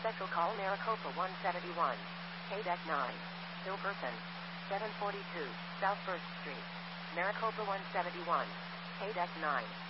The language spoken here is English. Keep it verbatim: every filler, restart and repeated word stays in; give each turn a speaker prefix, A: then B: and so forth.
A: Special call Maricopa one seventy-one. K D E C nine. Still person. seven forty-two, South First Street. Maricopa one seventy-one. K D E C nine.